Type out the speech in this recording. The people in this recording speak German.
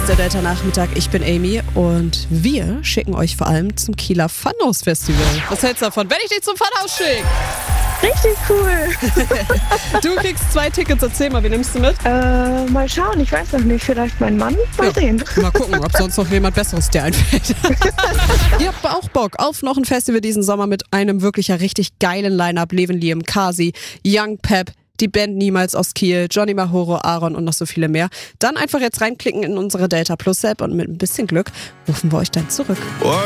ist der Delta-Nachmittag. Ich bin Amy und wir schicken euch vor allem zum Kieler Funhouse-Festival. Was hältst du davon, wenn ich dich zum Funhouse schicke? Richtig cool. Du kriegst 2 Tickets. Erzähl mal, wie nimmst du mit? Mal schauen, ich weiß noch nicht. Vielleicht mein Mann? Mal sehen. Mal gucken, ob sonst noch jemand Besseres dir einfällt. Ihr habt auch Bock auf noch ein Festival diesen Sommer mit einem wirklich richtig geilen Line-Up. Leven Liam, Kasi, Young Pep, die Band Niemals aus Kiel, Johnny Mahoro, Aaron und noch so viele mehr. Dann einfach jetzt reinklicken in unsere Delta Plus App und mit ein bisschen Glück rufen wir euch dann zurück.